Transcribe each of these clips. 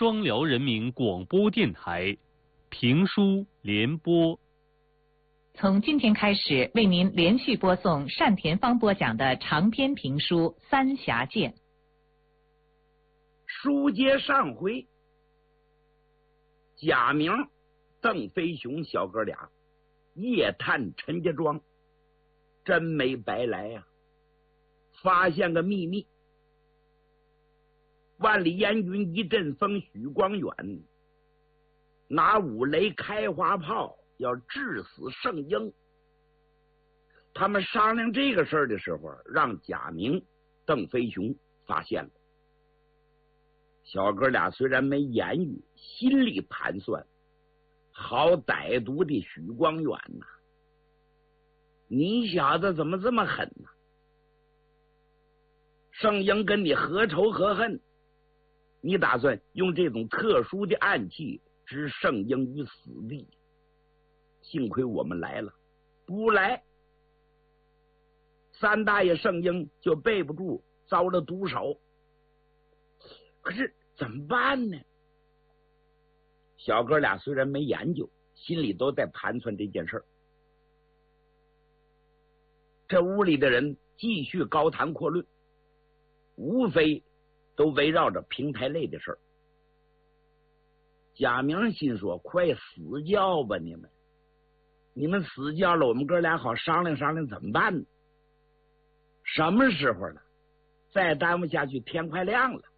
双辽人民广播电台评书联播。 从今天开始，为您连续播送单田芳播讲的长篇评书《三峡剑》。 书接上回，贾明、邓飞雄小哥俩夜探陈家庄，真没白来呀！发现个秘密，万里烟云一阵风，许光远拿五雷开花炮要致死圣婴。他们商量这个事儿的时候，让贾明、邓飞雄发现了。小哥俩虽然没言语，心里盘算：好歹毒的许光远呐！你小子怎么这么狠呢？圣婴跟你何仇何恨？你打算用这种特殊的暗器置圣婴于死地？幸亏我们来了，不来，三大爷圣婴就背不住遭了毒手。可是怎么办呢？小哥俩虽然没研究，心里都在盘算这件事儿。这屋里的人继续高谈阔论，无非都围绕着平台类的事儿。贾明心说：快死觉吧你们死觉了，我们哥俩好商量商量怎么办呢？什么时候了？再耽误下去天快亮了。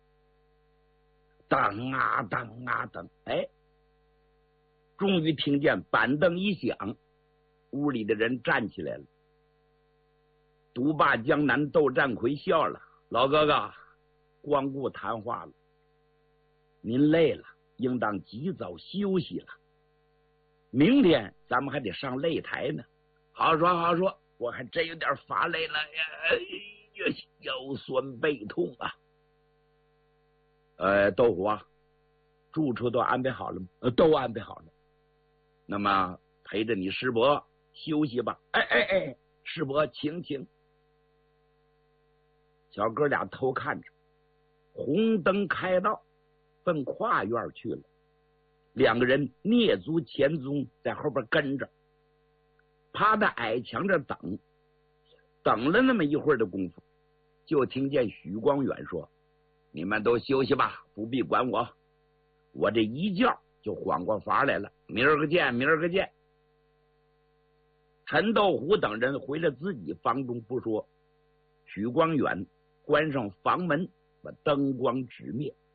等啊等啊等，哎，终于听见板凳一响，屋里的人站起来了。独霸江南窦占魁笑了：老哥哥，光顾谈话了，您累了，应当及早休息了。明天咱们还得上擂台呢。好说好说，我还真有点乏累了呀，腰酸背痛啊。豆腐啊，住处都安排好了吗？都安排好了。那么陪着你师伯休息吧。哎，师伯请。小哥俩偷看着，红灯开道，奔跨院去了。两个人蹑足潜踪，在后边跟着，趴在矮墙这等了那么一会儿的功夫，就听见许光远说：你们都休息吧，不必管我，我这一觉就缓过法来了，明儿个见。陈斗虎等人回了自己房中不说，许光远关上房门，把灯光直灭。